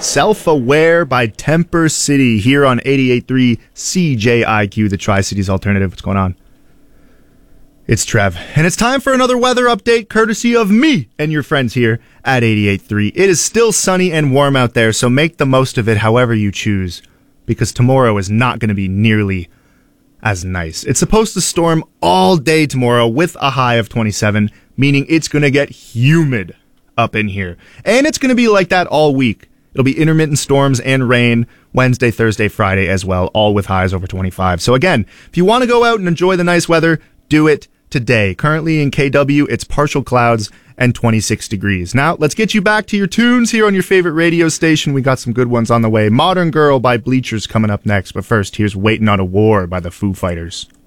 Self-Aware by Temper City here on 88.3 CJIQ, the Tri-Cities Alternative. What's going on? It's Trev, and it's time for another weather update courtesy of me and your friends here at 88.3. It is still sunny and warm out there, so make the most of it however you choose, because tomorrow is not going to be nearly as nice. It's supposed to storm all day tomorrow with a high of 27, meaning it's going to get humid up in here. And it's going to be like that all week. It'll be intermittent storms and rain Wednesday, Thursday, Friday as well, all with highs over 25. So again, if you want to go out and enjoy the nice weather, do it today. Currently in KW, it's partial clouds and 26 degrees. Now, let's get you back to your tunes here on your favorite radio station. We got some good ones on the way. Modern Girl by Bleachers coming up next. But first, here's Waiting on a War by the Foo Fighters.